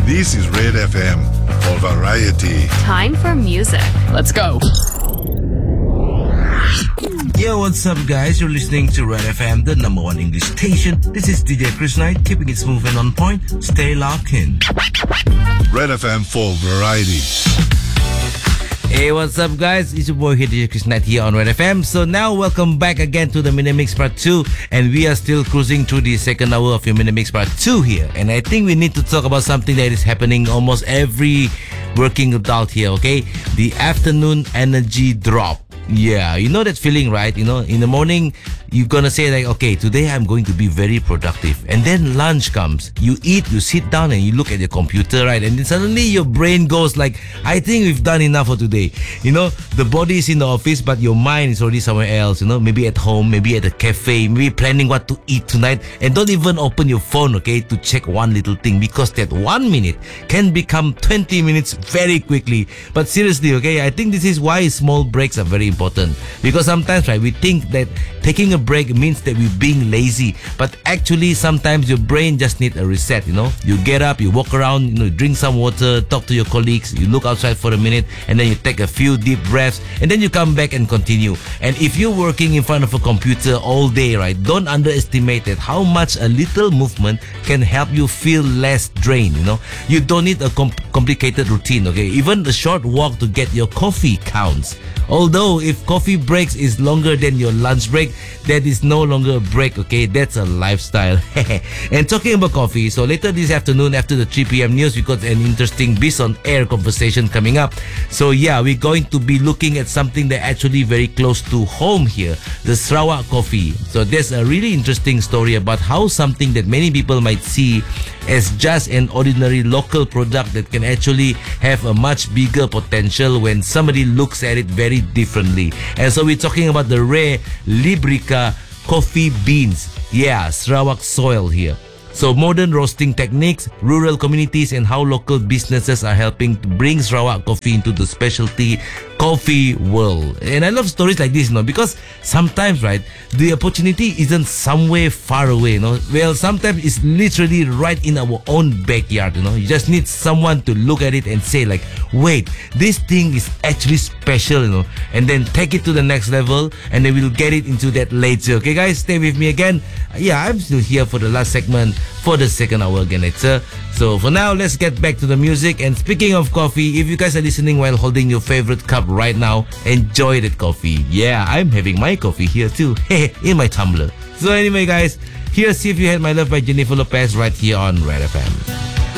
This is Red FM for variety. Time for music. Let's go. Yo, what's up, guys? You're listening to Red FM, the number one English station. This is DJ Chris Knight, keeping it smooth and on point. Stay locked in. Red FM for variety. Hey, what's up, guys? It's your boy here, DJ Chris Knight here on Red FM. So now, welcome back again to the Minimix Part 2. And we are still cruising through the second hour of your Minimix Part 2 here. And I think we need to talk about something that is happening almost every working adult here, okay? The afternoon energy drop. Yeah, you know that feeling, right? You know, in the morning, you're gonna say like, okay, today I'm going to be very productive. And then lunch comes. You eat, you sit down and you look at your computer, right? And then suddenly your brain goes like, I think we've done enough for today. You know, the body is in the office, but your mind is already somewhere else, you know, maybe at home, maybe at a cafe, maybe planning what to eat tonight. And don't even open your phone, okay, to check one little thing, because that 1 minute can become 20 minutes very quickly. But seriously, okay, I think this is why small breaks are very important. Because sometimes, right, we think that taking a break means that we're being lazy, but actually sometimes your brain just needs a reset. You know, you get up, you walk around, you know, drink some water, talk to your colleagues, you look outside for a minute, and then you take a few deep breaths, and then you come back and continue. And if you're working in front of a computer all day, right, don't underestimate that how much a little movement can help you feel less drained. You know, you don't need a complicated routine, okay? Even a short walk to get your coffee counts. Although if coffee breaks is longer than your lunch break, that is no longer a break, okay? That's a lifestyle. And talking about coffee, so later this afternoon after the 3 p.m. news, we got an interesting Biz on Air conversation coming up. So yeah, we're going to be looking at something that actually very close to home here, the Sarawak coffee. So there's a really interesting story about how something that many people might see as just an ordinary local product that can actually have a much bigger potential when somebody looks at it very differently. And so we're talking about the rare Librica coffee beans. Yeah, Sarawak soil here. So modern roasting techniques, rural communities, and how local businesses are helping to bring Sarawak coffee into the specialty coffee world. And I love stories like this, you know, because sometimes, right, the opportunity isn't somewhere far away, you know. Well, sometimes it's literally right in our own backyard, you know. You just need someone to look at it and say like, wait, this thing is actually special, you know, and then take it to the next level, and then we'll get it into that later. Okay, guys, stay with me again. Yeah, I'm still here for the last segment for the second hour again later. So for now, let's get back to the music. And speaking of coffee, if you guys are listening while holding your favorite cup right now, enjoy that coffee. Yeah, I'm having my coffee here too, in my tumbler. So anyway, guys, here's See If You Had My Love by Jennifer Lopez right here on Red FM.